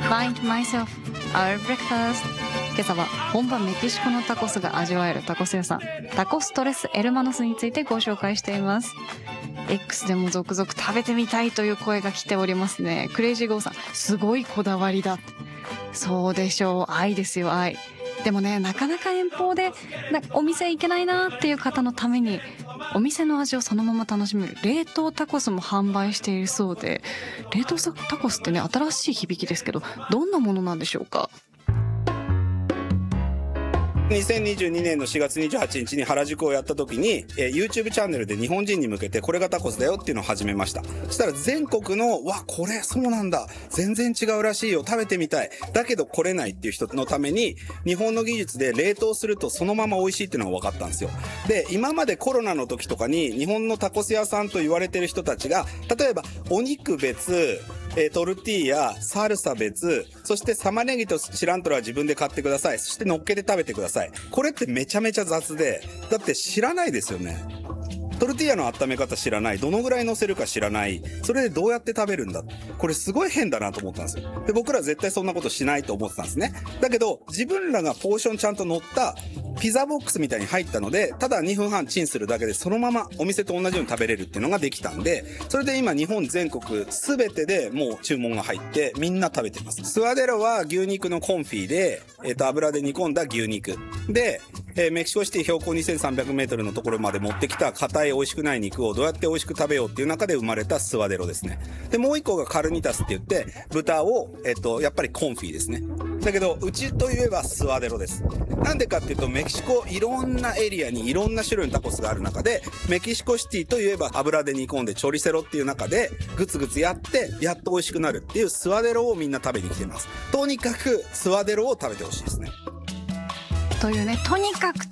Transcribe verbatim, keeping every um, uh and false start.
Find myself our breakfast。 今朝は本場メキシコのタコスが味わえるタコス屋さん、タコストレスエルマノスについてご紹介しています。 X でも続々食べてみたいという声が来ておりますね。クレイジーゴーさん、すごいこだわりだ。そうでしょう、愛ですよ、愛。でもね、なかなか遠方でなお店行けないなっていう方のために、お店の味をそのまま楽しめる冷凍タコスも販売しているそうで、冷凍タコスってね、新しい響きですけど、どんなものなんでしょうか。 にせんにじゅうにねんのしがつにじゅうはちにちに原宿をやった時に、えー、YouTube チャンネルで日本人に向けてこれがタコスだよっていうのを始めました。そしたら全国の、わ、これそうなんだ、全然違うらしいよ、食べてみたい、だけど来れないっていう人のために、日本の技術で冷凍するとそのまま美味しいっていうのが分かったんですよ。で、今までコロナの時とかに日本のタコス屋さんと言われてる人たちが、例えばお肉別、えー、トルティーヤ、サルサ別、そして玉ねぎとシラントロは自分で買ってください、そして乗っけて食べてください。これってめちゃめちゃ雑で、だって知らないですよね。トルティーヤの温め方知らない、どのぐらい乗せるか知らない、それでどうやって食べるんだ、これすごい変だなと思ったんですよ。で、僕ら絶対そんなことしないと思ってたんですね。だけど自分らがポーションちゃんと乗ったピザボックスみたいに入ったので、ただにふんはんチンするだけでそのままお店と同じように食べれるっていうのができたんで、それで今日本全国全てでもう注文が入ってみんな食べてます。スワデロは牛肉のコンフィで、えっと油で煮込んだ牛肉で、えー、メキシコシティ標高にせんさんびゃくメートルのところまで持ってきた硬い美味しくない肉をどうやって美味しく食べようっていう中で生まれたスワデロですね。で、もう一個がカルニタスって言って、豚を、えっと、やっぱりコンフィですね。だけど、うちといえばスワデロです。なんでかっていうと、メキシコいろんなエリアにいろんな種類のタコスがある中で、メキシコシティといえば油で煮込んでチョリセロっていう中で、グツグツやって、やっと美味しくなるっていうスワデロをみんな食べに来てます。とにかくスワデロを食べてほしいですね。 というね、とにかく